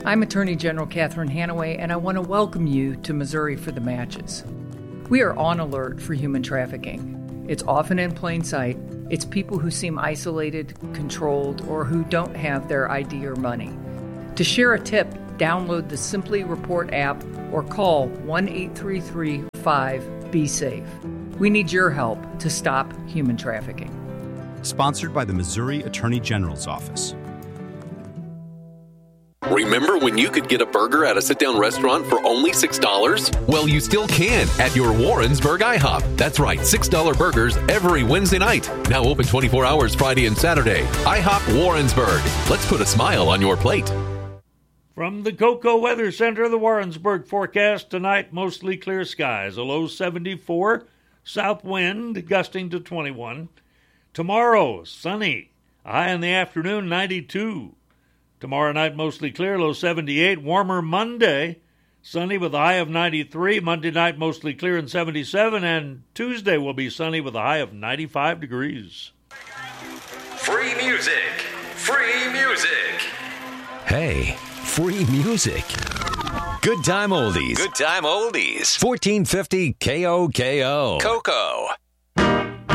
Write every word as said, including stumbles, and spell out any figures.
I'm Attorney General Catherine Hanaway, and I want to welcome you to Missouri for the Matches. We are on alert for human trafficking. It's often in plain sight. It's people who seem isolated, controlled, or who don't have their I D or money. To share a tip, download the Simply Report app or call one eight three three five B safe. We need your help to stop human trafficking. Sponsored by the Missouri Attorney General's Office. Remember when you could get a burger at a sit-down restaurant for only six dollars? Well, you still can at your Warrensburg IHOP. That's right, six dollar burgers every Wednesday night. Now open twenty-four hours Friday and Saturday. IHOP Warrensburg. Let's put a smile on your plate. From the Cocoa Weather Center, the Warrensburg forecast tonight, mostly clear skies, a low seventy-four, south wind gusting to twenty-one. Tomorrow, sunny, high in the afternoon, ninety-two. Tomorrow night, mostly clear, low seventy-eight. Warmer Monday, sunny with a high of ninety-three. Monday night, mostly clear and seventy-seven. And Tuesday will be sunny with a high of ninety-five degrees. Free music. Free music. Hey, free music. Good time oldies. Good time oldies. fourteen fifty K O K O. Cocoa.